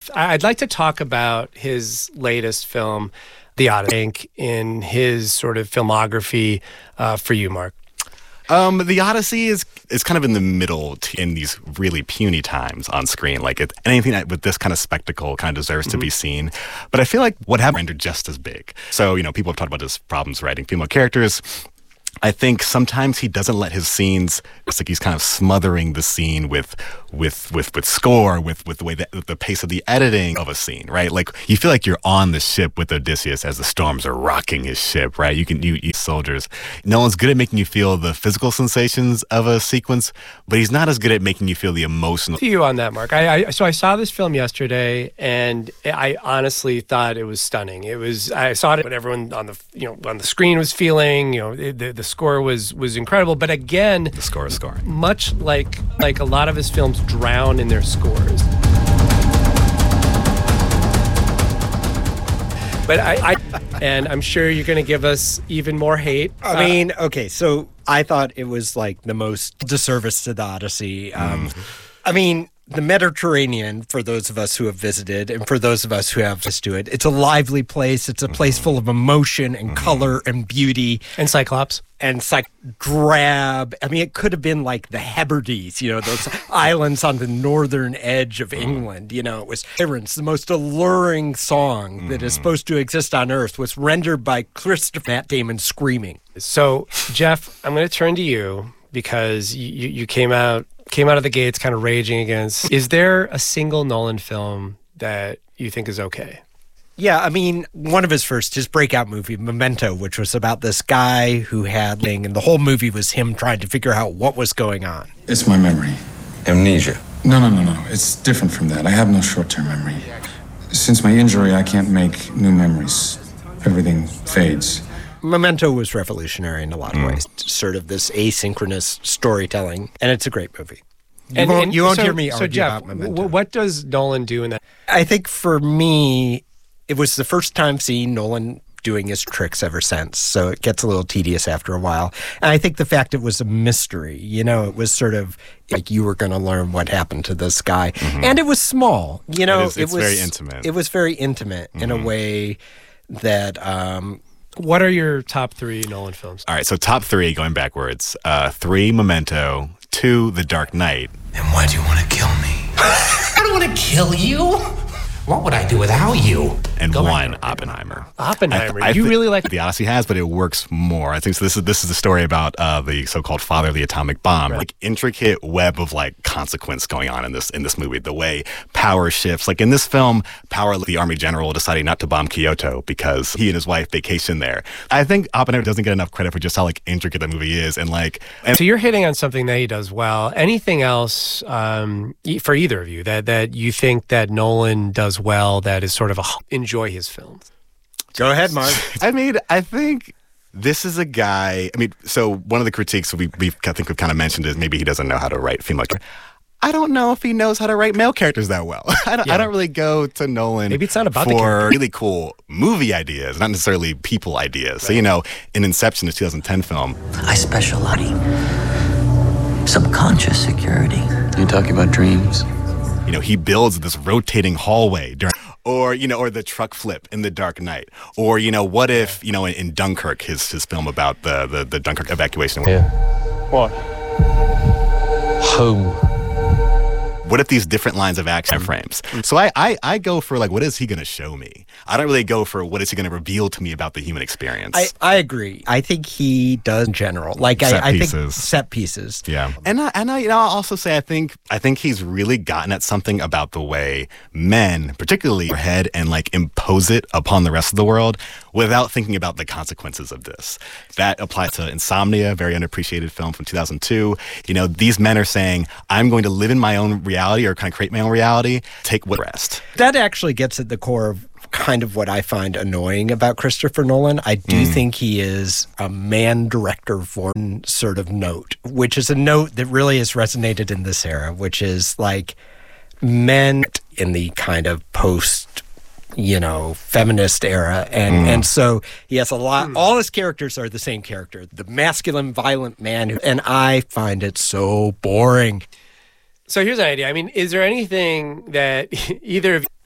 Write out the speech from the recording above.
I'd like to talk about his latest film, The Odyssey, in his sort of filmography for you, Mark. The Odyssey is kind of in the middle in these really puny times on screen. Like anything with this kind of spectacle kind of deserves to be seen. But I feel like what happened rendered just as big. So, people have talked about his problems writing female characters. I think sometimes he doesn't let his scenes. It's like he's kind of smothering the scene with score, with the way the pace of the editing of a scene, right? Like you feel like you're on the ship with Odysseus as the storms are rocking his ship, right? You soldiers. Nolan's good at making you feel the physical sensations of a sequence, but he's not as good at making you feel the emotional. To you on that, Mark. So I saw this film yesterday, and I honestly thought it was stunning. I saw it what everyone on the screen was feeling. The score was incredible, but again, the score is scoring. Much like a lot of his films drown in their scores. But and I'm sure you're going to give us even more hate. Okay, so I thought it was like the most disservice to the Odyssey. The Mediterranean, for those of us who have visited and for those of us who have just to it, it's a lively place. It's a place full of emotion and color and beauty. And Cyclops. And drab. It could have been like the Hebrides, those islands on the northern edge of England. It was Sirens, the most alluring song that is supposed to exist on Earth, was rendered by Matt Damon screaming. So, Jeff, I'm going to turn to you because you came out of the gates kind of raging against. Is there a single Nolan film that you think is okay? Yeah, one of his breakout movie, Memento, which was about this guy who had, and the whole movie was him trying to figure out what was going on. It's my memory. Amnesia. No. It's different from that. I have no short-term memory. Since my injury, I can't make new memories. Everything fades. Memento was revolutionary in a lot of ways. Sort of this asynchronous storytelling, and it's a great movie. You won't hear me argue Jeff, about Memento. What does Nolan do in that? I think for me, it was the first time seeing Nolan doing his tricks ever since, so it gets a little tedious after a while. And I think the fact it was a mystery, it was sort of like you were going to learn what happened to this guy. And it was small, It's very intimate. It was very intimate in a way that... What are your top 3 Nolan films? All right, so top 3, going backwards. 3, Memento. 2, The Dark Knight. And why do you want to kill me? I don't want to kill you. What would I do without you? And 1, Oppenheimer. Oppenheimer. You really like The Odyssey has, but it works more. I think so. This is the story about the so-called father of the atomic bomb. Right. Like intricate web of consequence going on in this movie. The way power shifts. Like in this film, the army general deciding not to bomb Kyoto because he and his wife vacation there. I think Oppenheimer doesn't get enough credit for just how intricate that movie is. So you're hitting on something that he does well. Anything else for either of you that you think that Nolan does well that is sort of enjoy his films? Go ahead, Mark. I think this is a guy. So one of the critiques I think we've kind of mentioned is maybe he doesn't know how to write female characters. I don't know if he knows how to write male characters that well. I don't really go to Nolan maybe it's not about for really cool movie ideas, not necessarily people ideas. Right. So, in Inception, the 2010 film, I specialize in subconscious security. You talking about dreams? He builds this rotating hallway or the truck flip in The Dark Knight. Or, what if, in Dunkirk, his film about the Dunkirk evacuation. Yeah. What? Home. What if these different lines of action frames? So I go for what is he going to show me? I don't really go for what is he going to reveal to me about the human experience. I agree. I think he does in general. I think set pieces. Yeah. And I'll also say I think he's really gotten at something about the way men, particularly head and impose it upon the rest of the world without thinking about the consequences of this. That applies to Insomnia, very underappreciated film from 2002. These men are saying, I'm going to live in my own reality or kind of create my own reality, take what rest. That actually gets at the core of kind of what I find annoying about Christopher Nolan. I do think he is a man-director for sort of note, which is a note that really has resonated in this era, which is men in the kind of post feminist era. And so he has a lot, all his characters are the same character, the masculine, violent man. And I find it so boring. So here's an idea. Is there anything that either of